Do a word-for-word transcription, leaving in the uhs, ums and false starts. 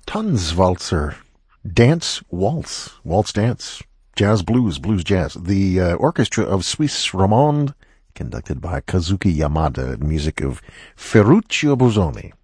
Tanzwalzer, Dance Waltz, Waltz Dance, Jazz Blues, Blues Jazz. The uh, orchestra of Swiss Romande, conducted by Kazuki Yamada, music of Ferruccio Busoni.